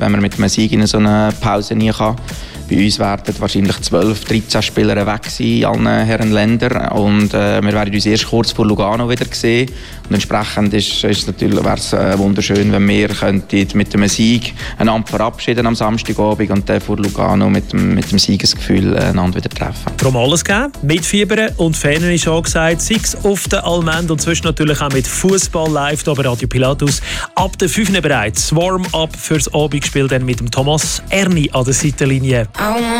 wenn man mit einem Sieg in so eine Pause nie kann. Bei uns werden wahrscheinlich 12, 13 Spieler weg sein in allen Herrenländern. Und wir werden uns erst kurz vor Lugano wieder sehen. Und entsprechend wäre es wunderschön, wenn wir mit dem Sieg einander verabschieden am Samstagabend und dann vor Lugano mit dem Siegesgefühl einander wieder treffen. Darum alles geben, mitfiebern und Fernen ist angesagt, sei es auf der Allmend und zwischen natürlich auch mit Fußball live hier bei Radio Pilatus. Ab der 5 bereits Warm-up fürs Abendspiel dann mit dem Thomas Erni an der Seitenlinie.